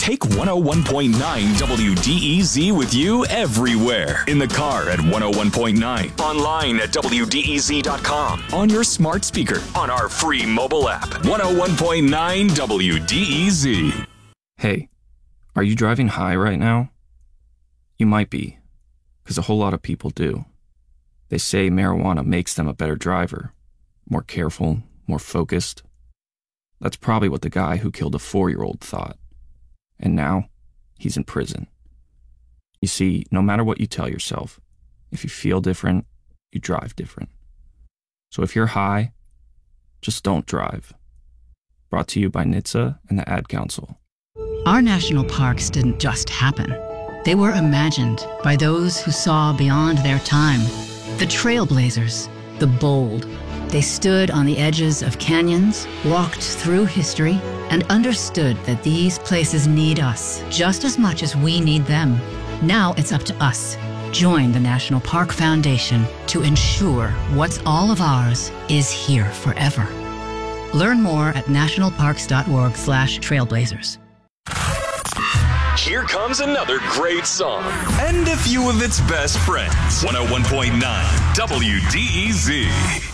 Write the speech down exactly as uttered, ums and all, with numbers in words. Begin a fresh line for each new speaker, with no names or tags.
Take one oh one point nine W D E Z with you everywhere. In the car at one oh one point nine. Online at W D E Z dot com. On your smart speaker. On our free mobile app. one oh one point nine W D E Z.
Hey, are you driving high right now? You might be, because a whole lot of people do. They say marijuana makes them a better driver, more careful, more focused. That's probably what the guy who killed a four-year-old thought. And now, he's in prison. You see, no matter what you tell yourself, if you feel different, you drive different. So if you're high, just don't drive. Brought to you by N H T S A and the Ad Council.
Our national parks didn't just happen. They were imagined by those who saw beyond their time. The trailblazers, the bold. They stood on the edges of canyons, walked through history, and understood that these places need us just as much as we need them. Now it's up to us. Join the National Park Foundation to ensure what's all of ours is here forever. Learn more at nationalparks.org slash trailblazers.
Here comes another great song. And a few of its best friends. one oh one point nine W D E Z.